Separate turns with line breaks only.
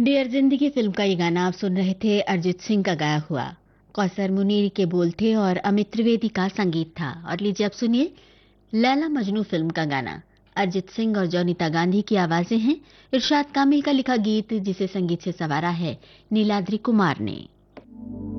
Dear जिंदगी film का ये गाना आप सुन रहे थे अरिजीत सिंह का गाया हुआ। कौसर मुनीर के बोल थे और अमित त्रिवेदी का संगीत था। और लीजिए अब सुनिए लैला मजनू फिल्म का गाना। अरिजीत सिंह और जॉनिता गांधी की आवाजें हैं। इरशाद कामिल का लिखा गीत जिसे संगीत से संवारा है नीलाद्रि कुमार ने।